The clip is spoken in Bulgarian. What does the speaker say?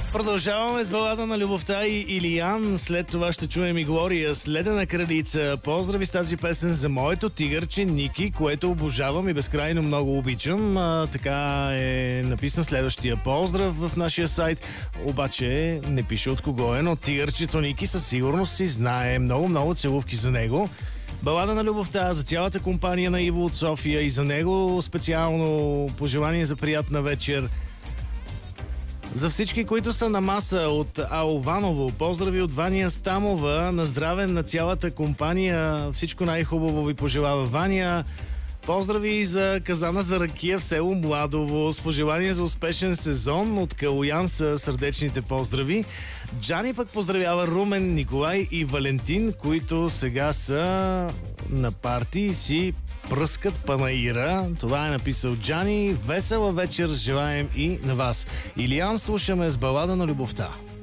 Продължаваме с балада на любовта и Илиян. След това ще чуем и Глория, Следена кралица. Поздрави с тази песен за моето тигърче Ники, което обожавам и безкрайно много обичам. Така е написан следващия поздрав в нашия сайт. Обаче не пише от кого е, но тигърчето Ники със сигурност си знае. Много целувки за него. Балада на любовта за цялата компания на Иво от София и за него специално пожелание за приятна вечер. За всички, които са на маса от Алваново, поздрави от Ваня Стамова, на здраве на цялата компания, всичко най-хубаво ви пожелава Ваня. Поздрави и за казана за ракия в село Младово, с пожелание за успешен сезон. От Калоян са сърдечните поздрави. Джани пък поздравява Румен, Николай и Валентин, които сега са на парти и си пръскат панаира. Това е написал Джани. Весела вечер желаем и на вас. Илиян слушаме с балада на любовта.